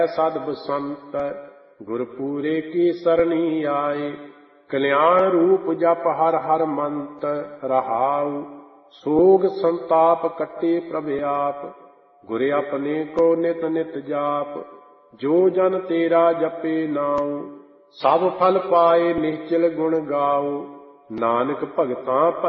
ਸਦ ਬਸੰਤ ਗੁਰਪੂਰੇ ਕੀ ਸਰਣੀ ਆਏ। ਕਲਿਆਣ ਰੂਪ ਜਪ ਹਰ ਹਰ ਮੰਤ ਰਹਾਉ। ਸੋਗ ਸੰਤਾਪ ਕੱਟੇ ਪ੍ਰਭ ਆਪ ਗੁਰ ਆਪਣੇ ਕੋ ਨਿਤ ਨਿਤ ਜਾਪ। ਜੋ ਜਨ ਤੇਰਾ ਜਪੇ ਨਾਉ ਸਭ ਫਲ ਪਾਏ ਨਿਹਚਲ ਗੁਣ ਗਾਉ। ਨਾਨਕ ਭਗਤਾਂ